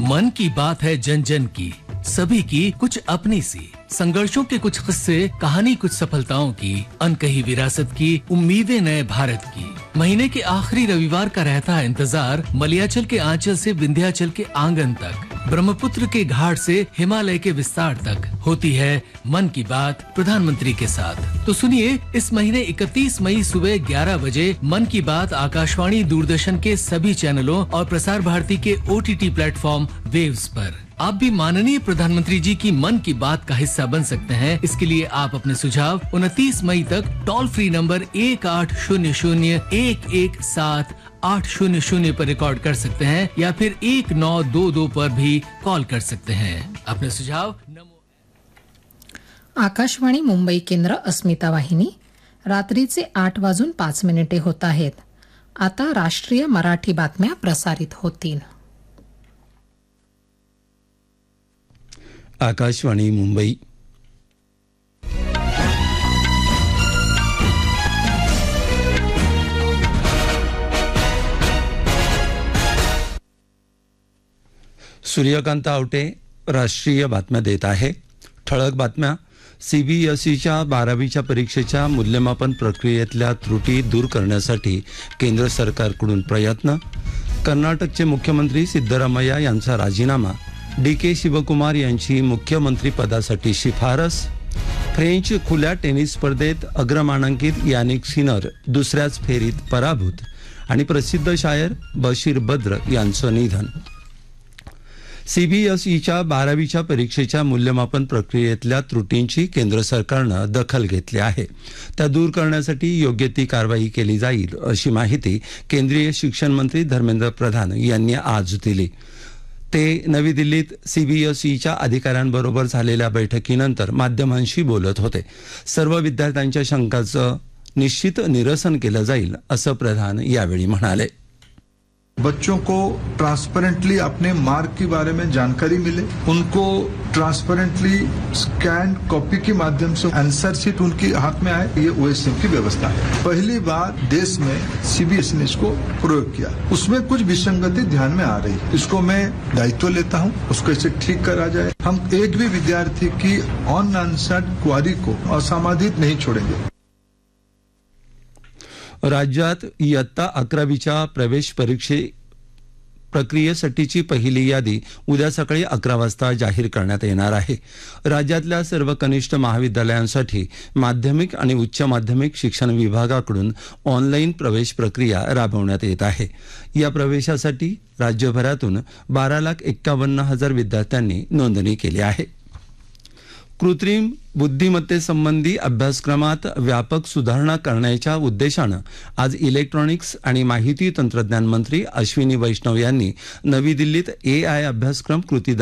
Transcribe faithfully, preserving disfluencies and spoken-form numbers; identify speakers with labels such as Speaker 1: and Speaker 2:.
Speaker 1: मन की बात है जन जन की, सभी की कुछ अपनी सी, संघर्षों के कुछ किस्से, कहानी कुछ सफलताओं की, अनकही विरासत की, उम्मीदें नए भारत की। महीने के आखिरी रविवार का रहता है इंतजार, मलयाचल के आंचल से विंध्याचल के आंगन तक, ब्रह्मपुत्र के घाट से हिमालय के विस्तार तक होती है मन की बात प्रधानमंत्री के साथ। तो सुनिए, इस महीने इकतीस मई सुबह ग्यारह बजे मन की बात आकाशवाणी, दूरदर्शन के सभी चैनलों और प्रसार भारती के ओटीटी प्लेटफॉर्म वेव्स पर। आप भी माननीय प्रधानमंत्री जी की मन की बात का हिस्सा बन सकते हैं। इसके लिए आप अपने सुझाव उनतीस मई तक टोल फ्री नंबर एक आठ शून्य शून्य एक एक सात आठ शून्य शून्य पर रिकॉर्ड कर सकते हैं या फिर एक नौ दो दो पर भी कॉल कर सकते हैं। अपने सुझाव
Speaker 2: आकाशवाणी मुंबई केंद्र, अस्मिता वाहिनी, रात्रीचे आठ वाजून पाच मिनिटे होत आहेत. आता राष्ट्रीय मराठी बातम्या प्रसारित होतील.
Speaker 3: आकाशवाणी मुंबई. सूर्यकांत आवटे राष्ट्रीय बातम्या देत आहे. ठळक बातम्या. सीबीएसईच्या बारावीच्या परीक्षेच्या मूल्यमापन प्रक्रियेतल्या त्रुटी दूर करण्यासाठी केंद्र सरकारकडून प्रयत्न. कर्नाटकचे मुख्यमंत्री सिद्धरामय्या यांचा राजीनामा. डी के शिवकुमार यांची मुख्यमंत्री पदासाठी शिफारस. फ्रेंच खुल्या टेनिस स्पर्धेत अग्रमानांकित यानिक सिनर दुसऱ्याच फेरीत पराभूत. आणि प्रसिद्ध शायर बशीर बद्र यांचं निधन. सीबीएसईच्या बारावीच्या परीक्षेच्या मूल्यमापन प्रक्रियेतल्या त्रुटींची केंद्र सरकारनं दखल घेतली आहे. त्या दूर करण्यासाठी योग्य ती कारवाई केली जाईल अशी माहिती केंद्रीय शिक्षण मंत्री धर्मेंद्र प्रधान यांनी आज दिली. ते नवी दिल्लीत सीबीएसईच्या अधिकाऱ्यांबरोबर झालेल्या बैठकीनंतर माध्यमांशी बोलत होते. सर्व विद्यार्थ्यांच्या शंकांचं निश्चित निरसन केलं जाईल असं प्रधान यावेळी म्हणाले.
Speaker 4: बच्चों को ट्रांसपेरेंटली अपने मार्क के बारे में जानकारी मिले, उनको ट्रांसपेरेंटली स्कैन कॉपी के माध्यम से आंसर शीट उनके हाथ में आए, ये ओएसएम की व्यवस्था है. पहली बार देश में सीबीएसई ने इसको प्रयोग किया. उसमें कुछ विसंगति ध्यान में आ रही है. इसको मैं दायित्व लेता हूं, उसको इसे ठीक करा जाए. हम एक भी विद्यार्थी की अनआंसर्ड क्वारी को असमाधित नहीं छोड़ेंगे.
Speaker 3: राज्यात इयत्ता अकरावीच्या प्रवेश परीक्षे प्रक्रियेसाठीची पहिली यादी उद्या सकाळी अकरा वाजता जाहीर करण्यात येणार आहे. राज्यातल्या सर्व कनिष्ठ महाविद्यालयांसाठी माध्यमिक आणि उच्च माध्यमिक शिक्षण विभागाकडून ऑनलाईन प्रवेश प्रक्रिया राबवण्यात येत आहे. या प्रवेशासाठी राज्यभरातून बारा लाख एक्कावन्न हजार विद्यार्थ्यांनी नोंदणी केली आहे. कृत्रिम बुद्धिमत्तेसंबंधी अभ्यासक्रमात व्यापक सुधारणा करण्याच्या उद्देशानं आज इलेक्ट्रॉनिक्स आणि माहिती तंत्रज्ञान मंत्री अश्विनी वैष्णव यांनी नवी दिल्लीत ए आय अभ्यासक्रम कृती